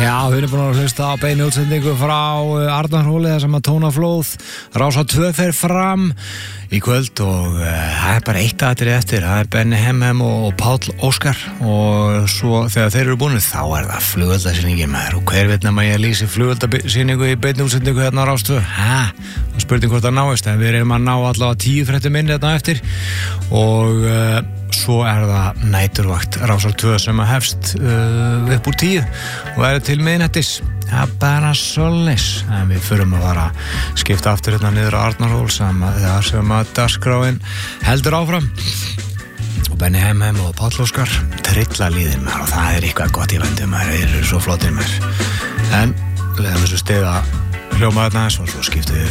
Já, við erum búin að hlusta á beinu útsendingu frá Arnarhóli þar sem að tónaflóð Rásar 2 fer fram í kvöld og það er bara eitt atriði eftir, það er Benny Hemmem og Páll Óskar og svo þegar þeir eru búin þá er það flugeldasýningin maður og hver veit nema ég lýsi flugeldasýningu í beinu útsendingu hérna á Rás 2 og spurning hvort það náist en við erum að ná allavega 10 fréttum inn hérna eftir og svo er það næturvakt Rásar 2 sem að hefst upp úr 10 og er til miðnættis. Það er bara svoleiðis en við förum að fara að skipta aftur hérna niður á Arnarhól sem að dagskráin heldur áfram og Benny Hemmem og Páll Óskar trilla líðin mér og það er eitthvað gott í vendum mér, þeir eru svo flottir mér en leðum þessu stið að hljóma þarna og svo skiptum við